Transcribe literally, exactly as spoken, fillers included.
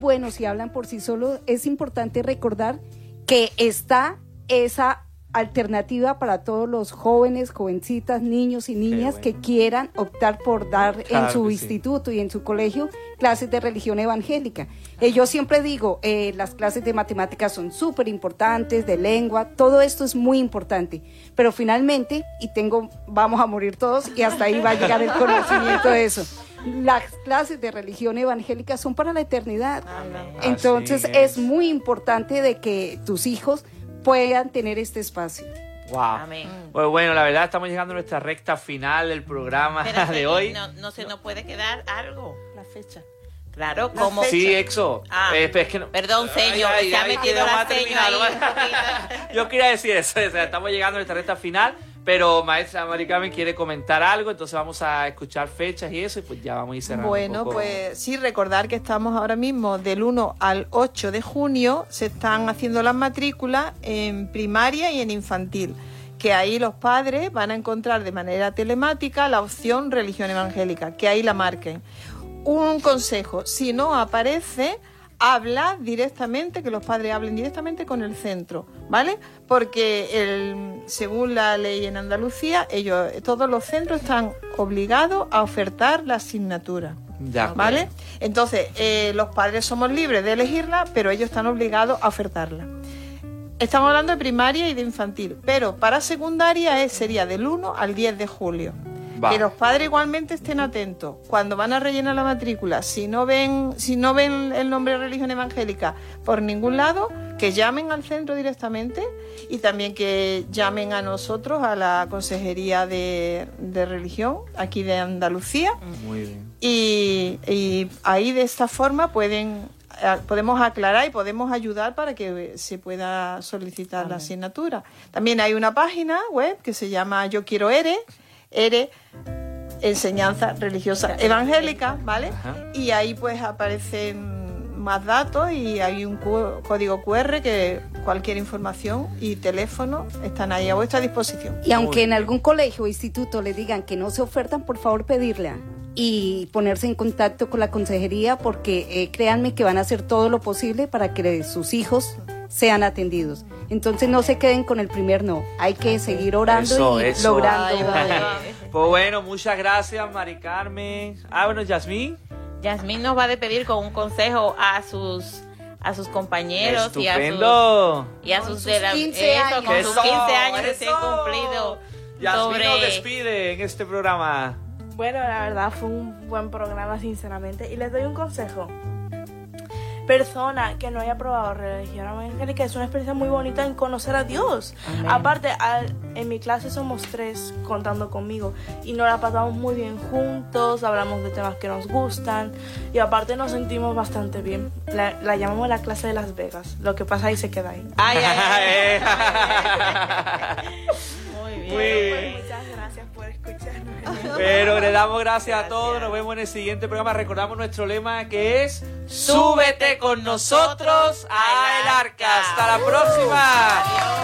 buenos y hablan por sí solos, es importante recordar que está esa alternativa para todos los jóvenes, jovencitas, niños y niñas bueno. que quieran optar por dar claro en su instituto sí. y en su colegio clases de religión evangélica. Eh, yo siempre digo, eh, las clases de matemáticas son súper importantes, de lengua, todo esto es muy importante, pero finalmente, y tengo, vamos a morir todos y hasta ahí va a llegar el conocimiento de eso. Las clases de religión evangélica son para la eternidad. Amén. Entonces es. es muy importante de que tus hijos puedan tener este espacio. Wow. Amén. Pues bueno, la verdad estamos llegando a nuestra recta final del programa Pero de sí, hoy. No, no se nos puede quedar algo. La fecha. Claro, como... Sí, Exo. Ah, eh, es que no... Perdón, señor, ay, ay, se ha ay, metido no la seño ahí un Yo quería decir eso, o sea, estamos llegando a nuestra recta final, pero maestra Mari Carmen quiere comentar algo, entonces vamos a escuchar fechas y eso, y pues ya vamos a ir cerrando. Bueno, un poco. pues sí, recordar que estamos ahora mismo del uno al ocho de junio, se están haciendo las matrículas en primaria y en infantil, que ahí los padres van a encontrar de manera telemática la opción religión evangélica, que ahí la marquen. Un consejo, si no aparece, habla directamente, que los padres hablen directamente con el centro, ¿vale? Porque el, según la ley en Andalucía, ellos, todos los centros están obligados a ofertar la asignatura, ya, ¿vale? Entonces, eh, los padres somos libres de elegirla, pero ellos están obligados a ofertarla. Estamos hablando de primaria y de infantil, pero para secundaria es, sería del uno al diez de julio. Va. Que los padres igualmente estén atentos cuando van a rellenar la matrícula. Si no ven, si no ven el nombre de religión evangélica por ningún lado, que llamen al centro directamente y también que llamen a nosotros, a la Consejería de, de Religión aquí de Andalucía. Muy bien. Y, y ahí de esta forma pueden podemos aclarar y podemos ayudar para que se pueda solicitar Amén. La asignatura. También hay una página web que se llama Yo Quiero ERE, ERE, Enseñanza Religiosa Evangélica, ¿vale? Ajá. Y ahí pues aparecen más datos y hay un cu- código cu erre que cualquier información y teléfono están ahí a vuestra disposición. Y aunque en algún colegio o instituto le digan que no se ofertan, por favor pedirla y ponerse en contacto con la consejería porque eh, créanme que van a hacer todo lo posible para que sus hijos sean atendidos. Entonces no se queden con el primer no, hay que seguir orando eso, y eso. logrando. Ay, vale. Pues bueno, muchas gracias Mari Carmen. Ah, bueno, Yasmín. Yasmín nos va a despedir con un consejo a sus a sus compañeros y a sus y a sus, sus quince eso, años. con Eso, sus quince años eso. recién cumplidos. Yasmín sobre... nos despide en este programa. Bueno, la verdad fue un buen programa, sinceramente. Y les doy un consejo. Persona que no haya probado religión evangélica, es una experiencia muy bonita en conocer a Dios. Amén. Aparte, al, en mi clase somos tres contando conmigo y nos la pasamos muy bien juntos, hablamos de temas que nos gustan y aparte nos sentimos bastante bien. La, la llamamos la clase de Las Vegas. Lo que pasa ahí se queda ahí. Ay, ay, ay. Muy bien. Muy bien. Pues, muchas gracias por escucharnos. Pero le damos gracias, gracias a todos. Nos vemos en el siguiente programa. Recordamos nuestro lema que es súbete con nosotros a El Arca. Hasta la próxima. Adiós.